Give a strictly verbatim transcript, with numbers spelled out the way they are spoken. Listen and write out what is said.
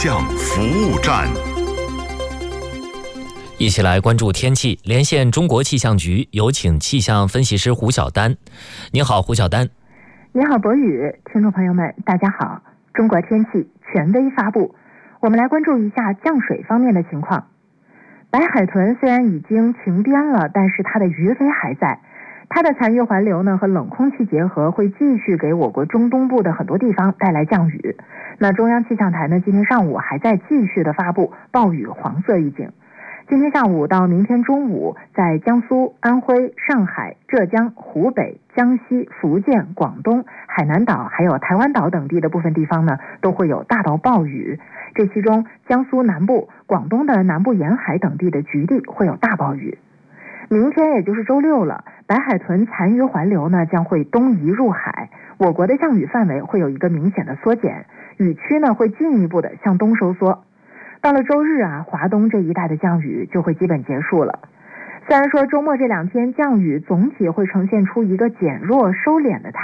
象服务站， 一起来关注天气。连线中国气象局，有请气象分析师胡晓丹。你好，胡晓丹。 你好，博宇。听众朋友们，大家好。中国天气权威发布，我们来关注一下降水方面的情况。白海豚虽然已经停编了，但是它的余威还在。它的残余环流呢和冷空气结合，会继续给我国中东部的很多地方带来降雨。那中央气象台呢，今天上午还在继续的发布暴雨黄色预警。今天下午到明天中午，在江苏、安徽、上海、浙江、湖北、江西、福建、广东、海南岛还有台湾岛等地的部分地方呢，都会有大到暴雨。这其中，江苏南部、广东的南部沿海等地的局地会有大暴雨。明天也就是周六了，白海豚残余环流呢将会东移入海，我国的降雨范围会有一个明显的缩减，雨区呢会进一步的向东收缩。到了周日啊，华东这一带的降雨就会基本结束了。虽然说周末这两天降雨总体会呈现出一个减弱收敛的态